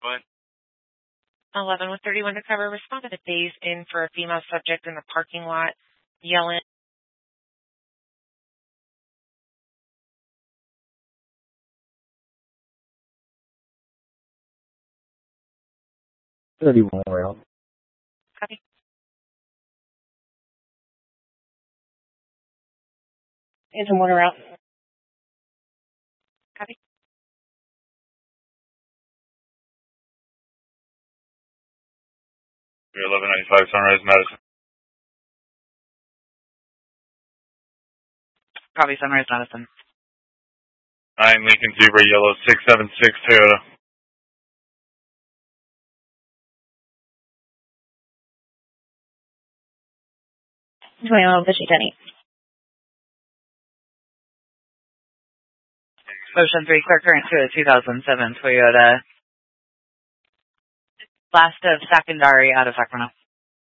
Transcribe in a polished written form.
ahead. 11 with 31 to cover. Respond to the days in for a female subject in the parking lot yelling. Route. Copy. Into water route. Copy. You're 1195 Sunrise Madison. Copy, Sunrise Madison. 9 Lincoln Zebra Yellow 676 Toyota. Fishy Denny. Ocean 3, clear current to a 2007 Toyota. Last of secondary out of Sacramento.